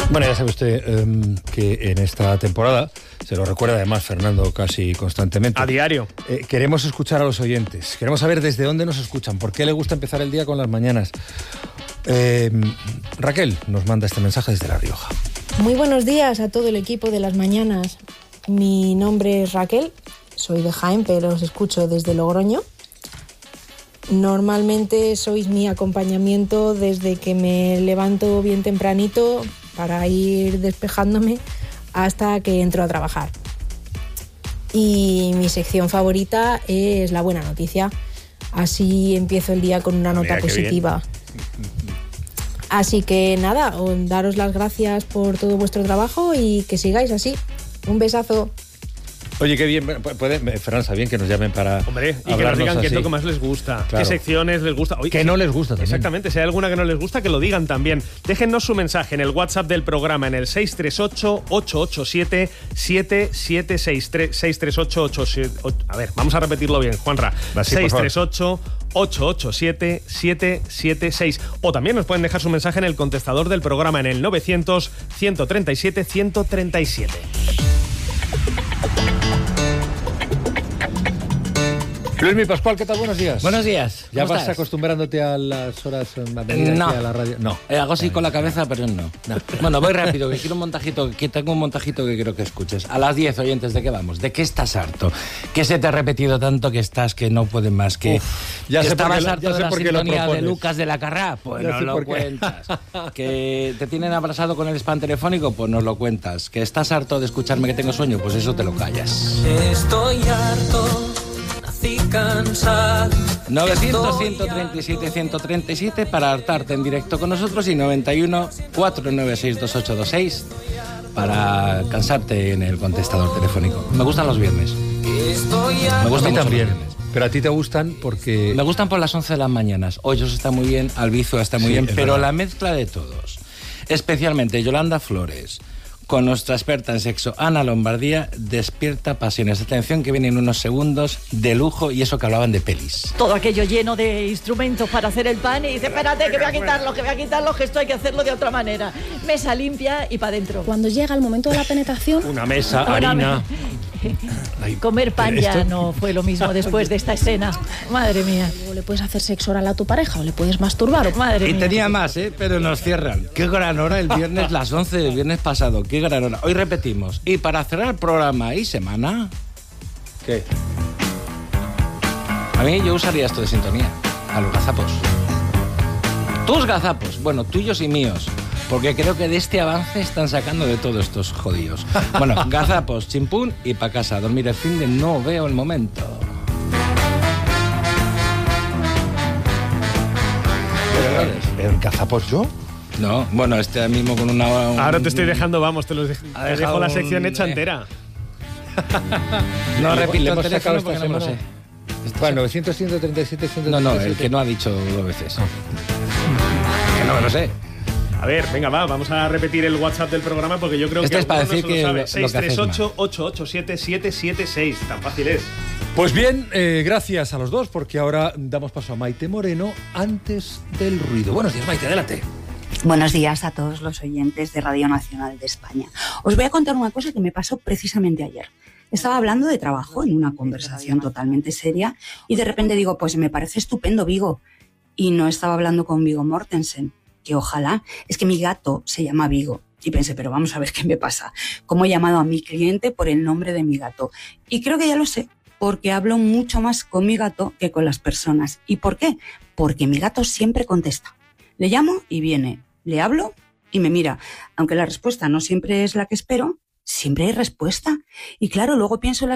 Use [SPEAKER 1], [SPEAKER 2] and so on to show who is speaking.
[SPEAKER 1] Bueno, ya sabe usted que en esta temporada, se lo recuerda además Fernando casi constantemente.
[SPEAKER 2] A diario.
[SPEAKER 1] Queremos escuchar a los oyentes, queremos saber desde dónde nos escuchan, por qué le gusta empezar el día con las mañanas. Raquel nos manda este mensaje desde La Rioja.
[SPEAKER 3] Muy buenos días a todo el equipo de Las Mañanas. Mi nombre es Raquel, soy de Jaén, pero os escucho desde Logroño. Normalmente sois mi acompañamiento desde que me levanto bien tempranito para ir despejándome hasta que entro a trabajar. Y mi sección favorita es la buena noticia. Así empiezo el día con una nota positiva. Así que nada, daros las gracias por todo vuestro trabajo y que sigáis así. Un besazo.
[SPEAKER 1] Oye, qué bien, Fran, está bien que nos llamen para
[SPEAKER 2] Hombre, y que nos digan qué es lo que más les gusta,
[SPEAKER 1] claro,
[SPEAKER 2] qué secciones les gusta. Oye,
[SPEAKER 1] que no les gusta también.
[SPEAKER 2] Exactamente, si hay alguna que no les gusta, que lo digan también. Déjennos su mensaje en el WhatsApp del programa, en el 638-887-776. A ver, vamos a repetirlo bien, Juanra. 638-887-776. O también nos pueden dejar su mensaje en el contestador del programa, en el 900-137-137.
[SPEAKER 1] Luismi Pascual, ¿qué tal? Buenos días.
[SPEAKER 4] Buenos días.
[SPEAKER 1] ¿Ya vas
[SPEAKER 4] estás?
[SPEAKER 1] acostumbrándote a las horas a la radio? No.
[SPEAKER 4] Hago así con la cabeza, pero no. Bueno, voy rápido, que quiero un montajito, que tengo un montajito que quiero que escuches. A las 10, oyentes, ¿de qué vamos? ¿De qué estás harto? ¿Qué se te ha repetido tanto que estás que no puedes más? Que estabas harto de la sintonía de Lucas de la Carrá. Pues no lo cuentas. Que te tienen abrazado con el spam telefónico, pues nos lo cuentas. Que estás harto de escucharme que tengo sueño, pues eso te lo callas.
[SPEAKER 5] Estoy harto.
[SPEAKER 4] 900-137-137 para hartarte en directo con nosotros y 91-496-2826 para cansarte en el contestador telefónico. Me gustan los viernes. Me gustan también.
[SPEAKER 1] Pero a ti te gustan porque...
[SPEAKER 4] Me gustan por las 11 de las mañanas. Hoyos está muy bien, Albizu está muy bien, pero verdad, la mezcla de todos, especialmente Yolanda Flores, con nuestra experta en sexo, Ana Lombardía, despierta pasiones. Atención, que vienen unos segundos de lujo y eso que hablaban de pelis.
[SPEAKER 6] Todo aquello lleno de instrumentos para hacer el pan y dice, espérate, que voy a quitarlo, que esto hay que hacerlo de otra manera. Mesa limpia y para adentro.
[SPEAKER 7] Cuando llega el momento de la penetración...
[SPEAKER 1] Una mesa, harina...
[SPEAKER 6] Comer pan ya no fue lo mismo después de esta escena. Madre mía.
[SPEAKER 7] Luego le puedes hacer sexo oral a tu pareja o le puedes masturbar.
[SPEAKER 6] Madre mía.
[SPEAKER 4] Y tenía más, pero nos cierran. Qué gran hora el viernes, las 11 del viernes pasado. Qué gran hora. Hoy repetimos. Y para cerrar el programa y semana...
[SPEAKER 1] ¿Qué?
[SPEAKER 4] A mí yo usaría esto de sintonía. A los gazapos. Tus gazapos. Bueno, tuyos y míos. Porque creo que de este avance están sacando de todos estos jodidos. Bueno, gazapos, chimpún y pa' casa. A dormir el fin de no veo el momento.
[SPEAKER 1] ¿Pero gazapos yo?
[SPEAKER 4] No, bueno, este mismo con una...
[SPEAKER 2] Ahora te estoy dejando, vamos, te dejo la sección hecha entera.
[SPEAKER 4] No repito el
[SPEAKER 1] teléfono
[SPEAKER 4] porque no me lo sé.
[SPEAKER 1] Bueno, 900, 137, 137...
[SPEAKER 4] No, el que no ha dicho 2 veces. Que no me lo sé.
[SPEAKER 2] A ver, venga, vamos a repetir el WhatsApp del programa porque yo creo que
[SPEAKER 4] es para decir
[SPEAKER 2] no
[SPEAKER 4] que
[SPEAKER 2] lo sabe. 638-887-776. Tan fácil es.
[SPEAKER 1] Pues bien, gracias a los dos, porque ahora damos paso a Maite Moreno antes del ruido. Buenos días, Maite, adelante.
[SPEAKER 8] Buenos días a todos los oyentes de Radio Nacional de España. Os voy a contar una cosa que me pasó precisamente ayer. Estaba hablando de trabajo en una conversación totalmente seria y de repente digo, pues me parece estupendo Viggo. Y no estaba hablando con Viggo Mortensen, que ojalá, es que mi gato se llama Viggo. Y pensé, pero vamos a ver qué me pasa. ¿Cómo he llamado a mi cliente por el nombre de mi gato? Y creo que ya lo sé, porque hablo mucho más con mi gato que con las personas. ¿Y por qué? Porque mi gato siempre contesta. Le llamo y viene. Le hablo y me mira. Aunque la respuesta no siempre es la que espero, siempre hay respuesta. Y claro, luego pienso en las